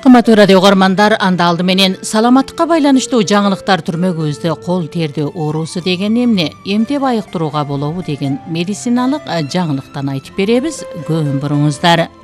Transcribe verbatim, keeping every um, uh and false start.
Кымбаттуу радио угармандар, анда алды менен саламаттыкка байланыштуу жаңылыктар түрмөгүбүздө кол терди оорусу деген эмне, эмтеп айыктырууга болобу деген медициналык жаңылыктан айтып беребиз. Көп буруңуздар.